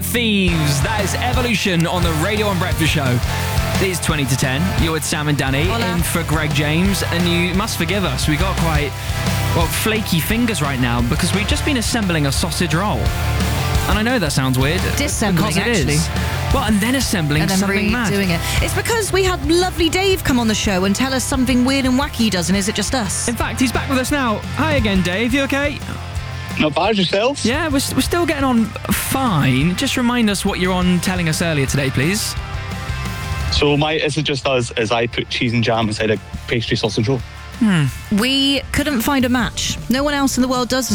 Thieves. That is Evolution on the Radio 1 Breakfast Show. It is 20 to 10. You're with Sam and Danny in for Greg James. And you must forgive us. We got quite, flaky fingers right now because we've just been assembling a sausage roll. And I know that sounds weird. Disassembling, because it is. Well, and then assembling and then something mad. Doing it. It's because we had lovely Dave come on the show and tell us something weird and wacky he does, and is it just us? In fact, he's back with us now. Hi again, Dave. You okay? Not bad, yourself? Yeah, we're still getting on fine. Just remind us what you're on telling us earlier today, please. So this is just us as I put cheese and jam inside a pastry sausage roll. We couldn't find a match. No one else in the world does